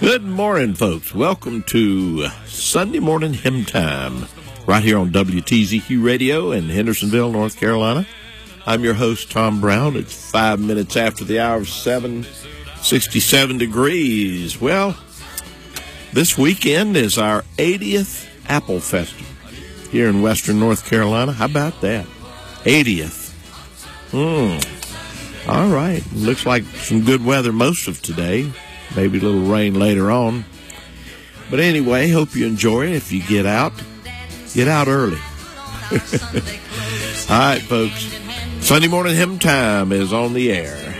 Good morning, folks. Welcome to Sunday Morning Hymn Time, right here on WTZQ Radio in Hendersonville, North Carolina. I'm your host, Tom Brown. It's 5 minutes after the hour of 7, 67 degrees. Well, this weekend is our 80th Apple Festival here in western North Carolina. How about that? 80th. All right. Looks like some good weather most of today. Maybe a little rain later on. But anyway, hope you enjoy it. If you get out early. All right, folks. Sunday Morning Hymn Time is on the air.